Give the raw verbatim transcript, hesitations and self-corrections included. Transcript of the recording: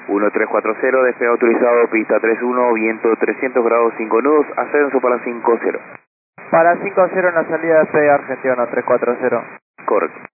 uno tres cuatro cero, despegue autorizado, pista tres uno, viento trescientos grados, cinco nudos, ascenso para cinco cero. Para cinco cero en la salida de despegue Argentina tres cuatro cero. Correcto.